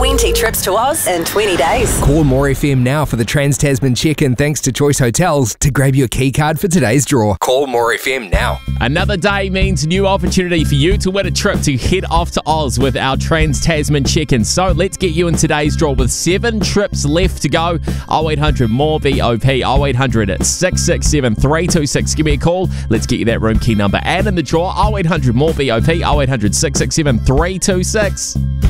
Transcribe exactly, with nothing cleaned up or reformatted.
twenty trips to Oz in twenty days. Call More F M now for the Trans-Tasman check-in thanks to Choice Hotels to grab your key card for today's draw. Call More F M now. Another day means new opportunity for you to win a trip to head off to Oz with our Trans-Tasman check-in. So let's get you in today's draw with seven trips left to go. oh eight hundred more B O P, oh eight hundred six six seven three two six. Give me a call. Let's get you that room key number. And in the draw, oh eight hundred more B O P, oh eight hundred six six seven three two six.